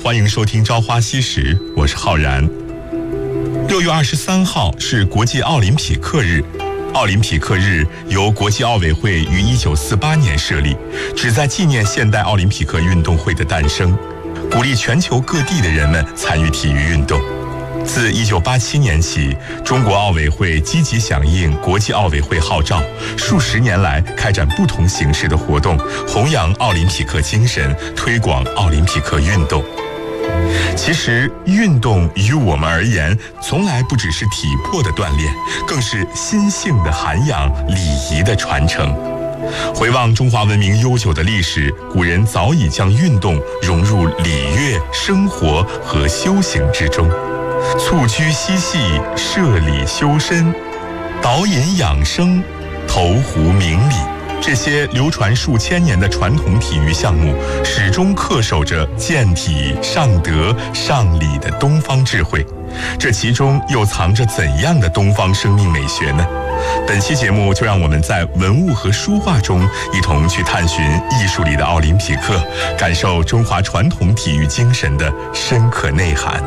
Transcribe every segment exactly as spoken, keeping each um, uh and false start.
欢迎收听《朝花夕拾》，我是浩然。六月二十三号是国际奥林匹克日。奥林匹克日由国际奥委会于一九四八年设立，旨在纪念现代奥林匹克运动会的诞生，鼓励全球各地的人们参与体育运动。自一九八七年起，中国奥委会积极响应国际奥委会号召，数十年来开展不同形式的活动，弘扬奥林匹克精神，推广奥林匹克运动。其实，运动于我们而言，从来不只是体魄的锻炼，更是心性的涵养、礼仪的传承。回望中华文明悠久的历史，古人早已将运动融入礼乐、生活和修行之中。蹴鞠嬉戏，射礼修身，导引养生，投壶明理，这些流传数千年的传统体育项目，始终恪守着健体、尚德、尚礼的东方智慧。这其中又藏着怎样的东方生命美学呢？本期节目就让我们在文物和书画中一同去探寻艺术里的奥林匹克，感受中华传统体育精神的深刻内涵。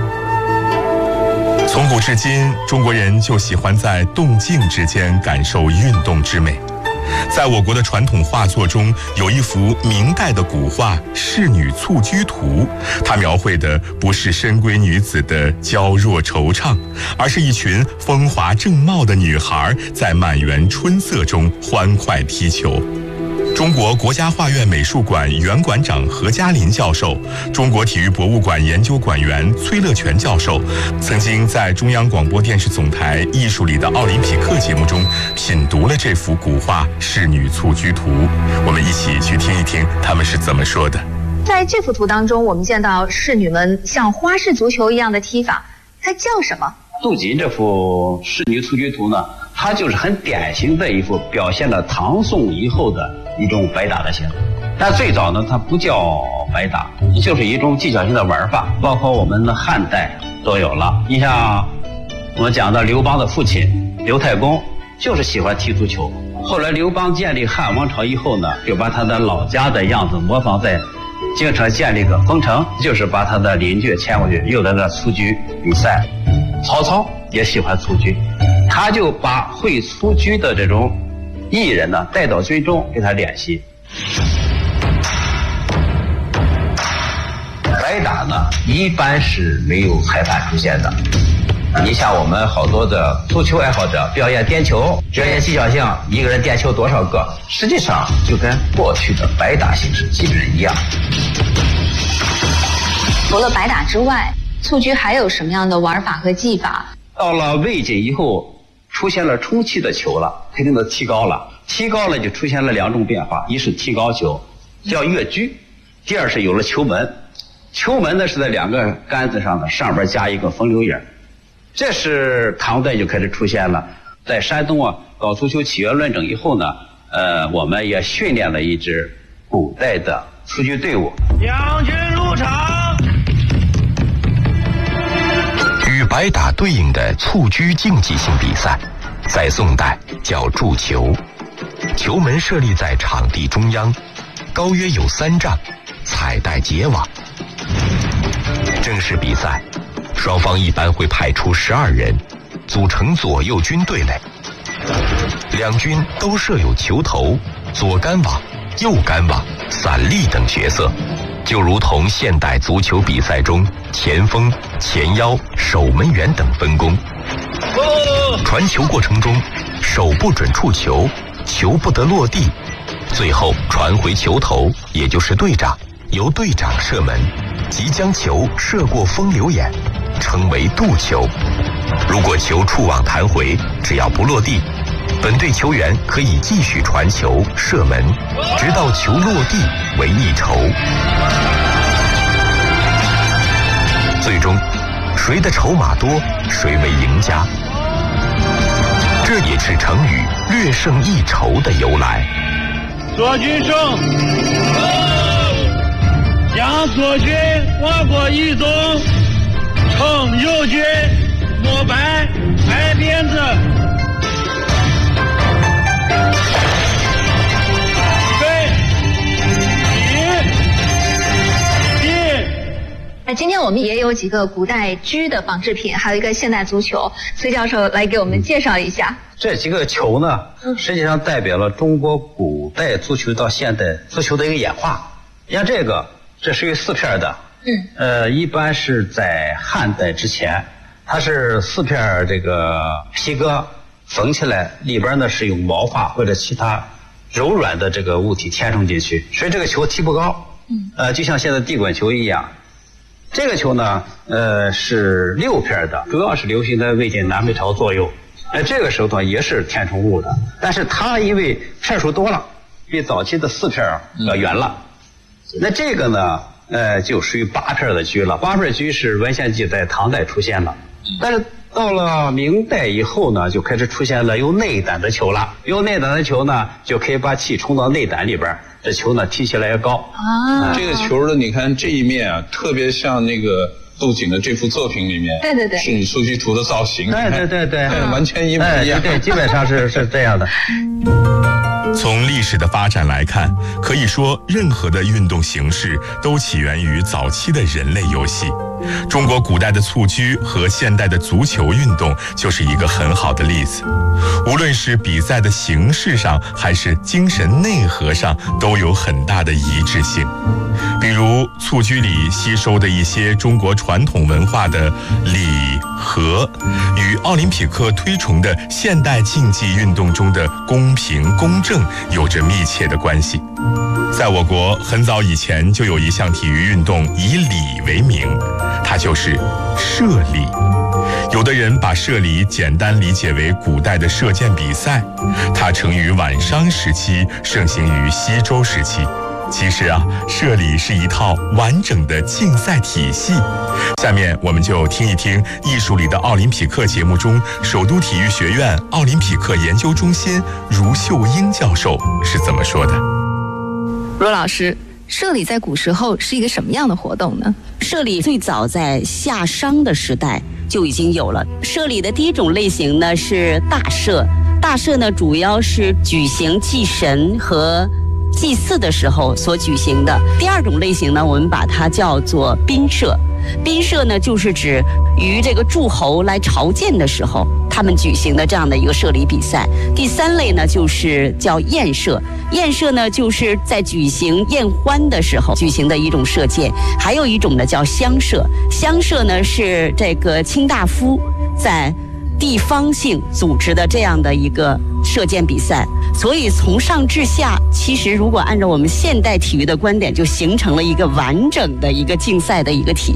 从古至今，中国人就喜欢在动静之间感受运动之美。在我国的传统画作中，有一幅明代的古画《仕女蹴鞠图》，它描绘的不是深闺女子的娇弱惆怅，而是一群风华正茂的女孩在满园春色中欢快踢球。中国国家画院美术馆原馆长何嘉林教授、中国体育博物馆研究馆员崔乐全教授，曾经在中央广播电视总台《艺术里的奥林匹克》节目中品读了这幅古画《仕女蹴鞠图》。我们一起去听一听他们是怎么说的。 在这幅图当中，我们见到仕女们像花式足球一样的踢法，它叫什么？ 杜锦这幅《仕女蹴鞠图》呢，它就是很典型的一幅表现了唐宋以后的一种白打的形式。但最早呢，它不叫白打，就是一种技巧性的玩法，包括我们的汉代都有了。你像我们讲的刘邦的父亲刘太公，就是喜欢踢足球。后来刘邦建立汉王朝以后呢，就把他的老家的样子模仿在京城建立个封城，就是把他的邻居迁过去，又来了蹴鞠比赛。曹操也喜欢蹴鞠，他就把会蹴鞠的这种艺人呢带到军中给他练习。白打呢一般是没有裁判出现的。你像我们好多的足球爱好者表演点球，表演技巧性，一个人点球多少个，实际上就跟过去的白打形式基本一样。 除了白打之外，蹴鞠还有什么样的玩法和技法？ 到了魏晋以后，出现了充气的球了，肯定都提高了。提高了就出现了两种变化，一是提高球，叫越鞠；第二是有了球门。球门呢是在两个杆子上的，上边加一个风流眼。这是唐代就开始出现了。在山东啊搞足球起源论证以后呢，呃，我们也训练了一支古代的蹴鞠队伍。 两军入场。 与白打对应的蹴鞠竞技性比赛，在宋代叫筑球，球门设立在场地中央，高约有三丈，彩带结网。正式比赛，双方一般会派出十二人，组成左右军队类，两军都设有球头、左杆网、右杆网、散立等角色，就如同现代足球比赛中前锋、前腰、守门员等分工。传球过程中，手不准触球，球不得落地，最后传回球头，也就是队长，由队长射门，即将球射过风流眼，称为渡球。如果球触网弹回，只要不落地，本队球员可以继续传球射门，直到球落地为一筹。最终谁的筹码多，谁为赢家。这也是成语略胜一筹的由来。 左军胜，将左军跨过一中，称右军摸白挨鞭子。 今天我们也有几个古代车的仿制品，还有一个现代足球。崔教授来给我们介绍一下。 这几个球呢，实际上代表了中国古代足球到现代足球的一个演化。你看这个，这是一个四片的，嗯，呃，一般是在汉代之前，它是四片这个皮革缝起来，里边呢是用毛发或者其他柔软的这个物体填充进去，所以这个球踢不高，嗯，呃，就像现在地滚球一样。这个球呢，呃，是六片的，主要是流行在魏晋南北朝左右。呃，这个时候呢也是填充物的，但是它因为片数多了，比早期的四片要圆了。嗯、那这个呢，呃，就属于八片的车了。八片车是文献记载唐代出现了，但是到了明代以后呢，就开始出现了有内胆的球了。有内胆的球呢，就可以把气冲到内胆里边。这球呢踢起来也高啊！这个球的，你看这一面啊，特别像那个杜景的这幅作品里面， 对对对， 仕女蹴鞠图的造型， 对对对对， 嗯、完全一模一样， 哎、对，基本上是是这样的。 从历史的发展来看，可以说任何的运动形式都起源于早期的人类游戏。中国古代的蹴鞠和现代的足球运动就是一个很好的例子。无论是比赛的形式上，还是精神内核上，都有很大的一致性。比如蹴鞠里吸收的一些中国传统文化的礼和，与奥林匹克推崇的现代竞技运动中的公平公正有着密切的关系。在我国很早以前就有一项体育运动以礼为名，它就是射礼。有的人把射礼简单理解为古代的射箭比赛，它成于晚商时期，盛行于西周时期。其实啊，射礼是一套完整的竞赛体系。下面我们就听一听艺术里的奥林匹克节目中，首都体育学院奥林匹克研究中心茹秀英教授是怎么说的。 罗老师，射礼在古时候是一个什么样的活动呢？ 射礼最早在夏商的时代就已经有了。射礼的第一种类型呢是大射，大射呢主要是举行祭神和祭祀的时候所举行的。第二种类型呢，我们把它叫做宾射。宾射呢，就是指于这个诸侯来朝见的时候，他们举行的这样的一个射礼比赛。第三类呢，就是叫宴射。宴射呢，就是在举行宴欢的时候举行的一种射箭。还有一种呢，叫乡射。乡射呢，是这个卿大夫在地方性组织的这样的一个射箭比赛。所以从上至下，其实如果按照我们现代体育的观点，就形成了一个完整的一个竞赛的一个体